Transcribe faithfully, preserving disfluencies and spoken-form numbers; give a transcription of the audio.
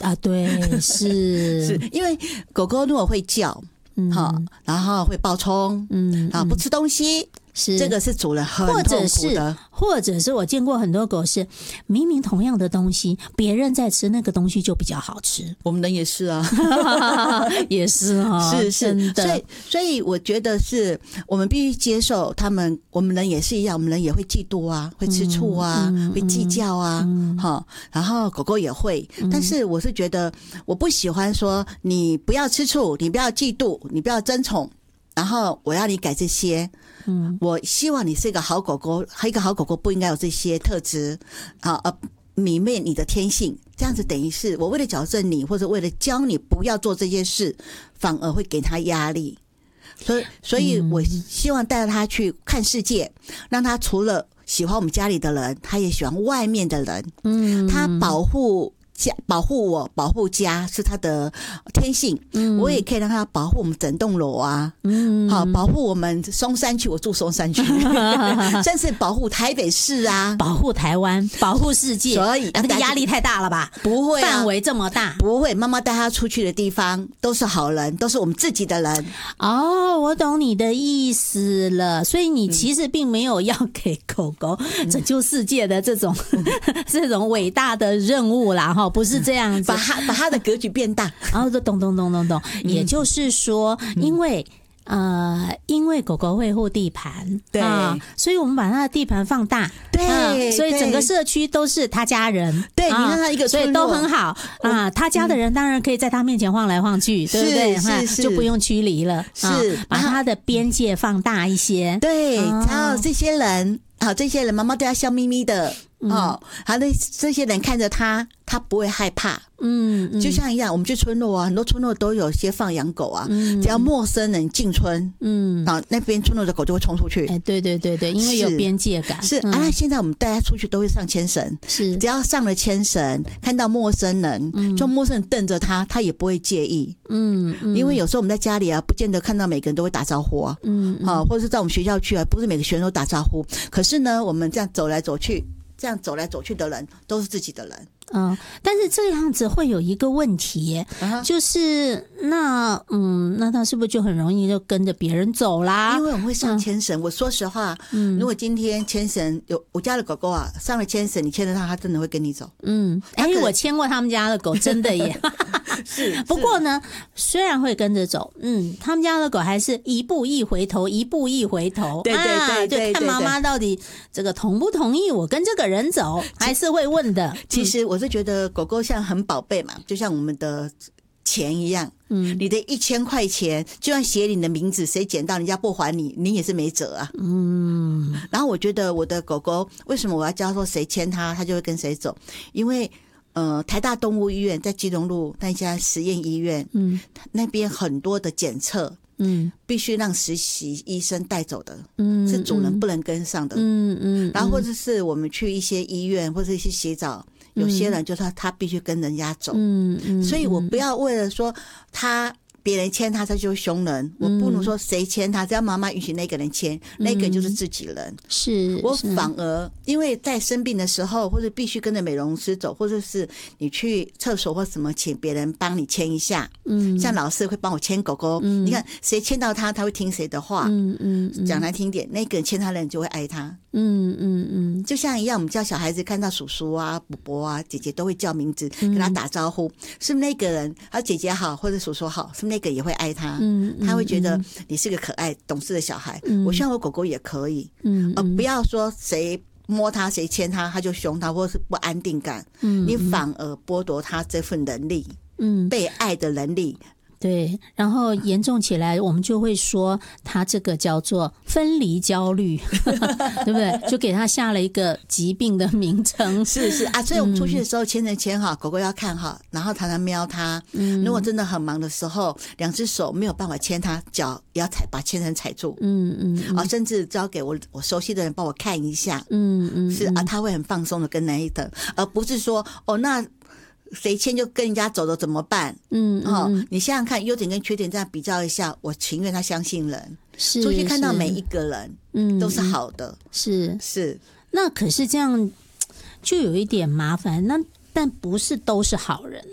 啊，对，是是因为狗狗如果会叫，嗯，好，然后会暴冲，嗯，啊，不吃东西。是这个是主人很痛苦的，或者是或者是我见过很多狗是明明同样的东西，别人在吃那个东西就比较好吃。 我们人也是啊， 也是啊， 是是，所以所以我觉得是我们必须接受他们，我们人也是一样，我们人也会嫉妒啊，会吃醋啊，嗯、会计较啊，哈、嗯，然后狗狗也会，但是我是觉得我不喜欢说你不要吃醋，你不要嫉妒，你不要争宠。然后我要你改这些，嗯，我希望你是一个好狗狗，一个好狗狗不应该有这些特质啊，而泯灭你的天性，这样子等于是我为了矫正你，或者为了教你不要做这些事，反而会给他压力。所以，所以我希望带着他去看世界，让他除了喜欢我们家里的人，他也喜欢外面的人。嗯，他保护。家保护我，保护家是他的天性。嗯，我也可以让他保护我们整栋楼啊。嗯，好，保护我们松山区，我住松山区，甚至保护台北市啊， 保护台湾，保护世界。所以那个压力太大了吧？ 不会、啊， 范围这么大， 不会。妈妈带他出去的地方都是好人，都是我们自己的人。 哦，我懂你的意思了。所以你其实并没有要给狗狗拯救世界的这种、嗯、这种伟大的任务啦，哈。不是这样子， 把他把他的格局变大， 然后就懂懂懂懂懂。也就是说，因为、嗯、呃，因为狗狗会护地盘， 对、啊， 所以我们把它的地盘放大， 对、 啊，所以整个社区都是他家人， 对，啊、你看他一个， 所以都很好啊。他家的人当然可以在他面前晃来晃去，对不对？ 是是， 就不用驱离了， 是、 啊、把他的边界放大一些， 对，然后这些人。好，这些人妈妈对他笑眯眯的，嗯、哦，好，那这些人看着他，他不会害怕，嗯，嗯就像一样，我们去村落啊，很多村落都有些放养狗啊，嗯、只要陌生人进村，嗯，啊，那边村落的狗就会冲出去， 哎，对对对对，因为有边界感， 是，是、嗯、啊，现在我们带他出去都会上牵绳， 是， 只要上了牵绳，看到陌生人，嗯、就陌生人瞪着他，他也不会介意，嗯，嗯因为有时候我们在家里啊，不见得看到每个人都会打招呼啊，嗯，啊，或者是在我们学校去啊，不是每个学生都打招呼，可是。是呢，我们这样走来走去，这样走来走去的人都是自己的人。 嗯，但是这样子会有一个问题，uh-huh. 就是那嗯，那他是不是就很容易就跟着别人走啦？ 因为我们会上牵绳。嗯、我说实话，嗯，如果今天牵绳有我家的狗狗啊，上了牵绳，你牵着它，它真的会跟你走。 嗯，哎，我牵过他们家的狗，真的耶。 是， 不过呢，虽然会跟着走，嗯，他们家的狗还是一步一回头，一步一回头， 对对对对， 啊、就看妈妈到底这个同不同意我跟这个人走，还是会问的。 其实我是觉得狗狗像很宝贝嘛，就像我们的钱一样，嗯，你的一千块钱，就算写你的名字，谁捡到人家不还你，你也是没辙啊。嗯，然后我觉得我的狗狗为什么我要教说谁牵它，它就会跟谁走，因为。呃，台大动物医院在基隆路那家实验医院，嗯，那边很多的检测，嗯，必须让实习医生带走的，嗯，是主人不能跟上的，嗯嗯，然后或者是我们去一些医院或者一些洗澡，有些人就说他必须跟人家走，嗯嗯，所以我不要为了说他。别人牵他，他就是凶人。我不能说谁牵他，只要妈妈允许那个人牵，嗯、那个就是自己人。 是， 我反而因为在生病的时候，或者必须跟着美容师走，或者是你去厕所或什么，请别人帮你牵一下。嗯，像老师会帮我牵狗狗，嗯、你看谁牵到他，他会听谁的话。嗯嗯，讲难听点，那个人牵他的人就会爱他。嗯嗯嗯，就像一样，我们叫小孩子看到叔叔啊、伯伯啊、姐姐都会叫名字，跟他打招呼。嗯、是不是那个人，他姐姐好或者叔叔好，是不是那个也会爱他？嗯，他会觉得你是个可爱懂事的小孩。嗯，我希望我狗狗也可以。嗯，而不要说谁摸他谁牵他，他就凶他，或是不安定感。嗯，你反而剥夺他这份能力，嗯，被爱的能力。 对，然后严重起来，我们就会说他这个叫做分离焦虑，对不对？就给他下了一个疾病的名称。 是是啊，所以我们出去的时候牵着牵好，狗狗要看好，然后常常瞄它。嗯，如果真的很忙的时候，两只手没有办法牵它，脚也要踩，把牵绳踩住。嗯嗯，啊，甚至交给我我熟悉的人帮我看一下。嗯嗯，是啊，他会很放松的跟那一等，而不是说哦那。谁牵就跟人家走了怎么办？嗯，哦，你想想看，优点跟缺点这样比较一下，我情愿他相信人，是出去看到每一个人，嗯，都是好的， 是是。 那可是这样就有一点麻烦，那但不是都是好人